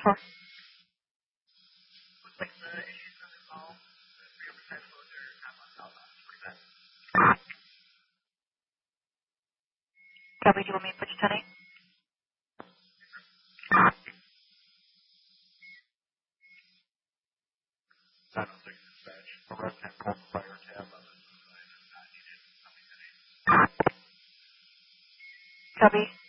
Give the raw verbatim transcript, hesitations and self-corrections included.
four. Copy, do you want me to put you ten eight? nine oh six dispatch. A resident called fire tab on this. Copy.